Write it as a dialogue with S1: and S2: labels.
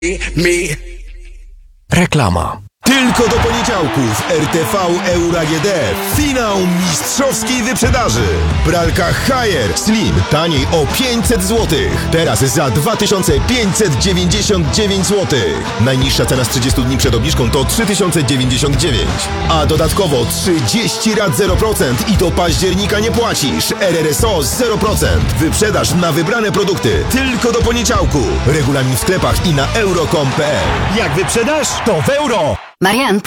S1: Reklama.
S2: Tylko do poniedziałków RTV Euro AGD. Finał mistrzowskiej wyprzedaży. Pralka Haier Slim taniej o 500 zł. Teraz za 2599 zł. Najniższa cena z 30 dni przed obniżką to 3099. A dodatkowo 30 rat 0% i do października nie płacisz. RRSO 0%. Wyprzedaż na wybrane produkty. Tylko do poniedziałku. Regulamin w sklepach i na euro.com.pl.
S3: Jak wyprzedasz, to w euro!
S4: Marian,